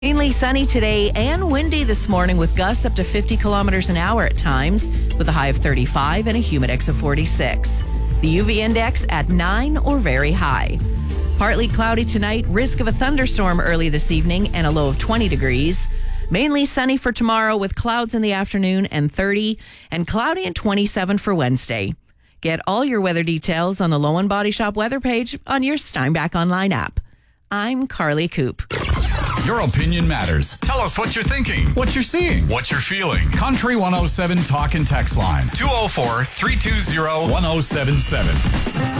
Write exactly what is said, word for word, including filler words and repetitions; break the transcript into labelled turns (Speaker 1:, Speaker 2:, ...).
Speaker 1: Mainly sunny today and windy this morning with gusts up to fifty kilometers an hour at times, with a high of thirty-five and a humidex of forty-six. The U V index at nine or very high. Partly cloudy tonight, risk of a thunderstorm early this evening and a low of twenty degrees. Mainly sunny for tomorrow with clouds in the afternoon and thirty, and cloudy and twenty-seven for Wednesday. Get all your weather details on the Lowen Body Shop weather page on your Steinbach Online app. I'm Carly Coop.
Speaker 2: Your opinion matters. Tell us what you're thinking, what you're seeing, what you're feeling. Country one oh seven Talk and Text Line, two oh four, three two zero, one oh seven seven.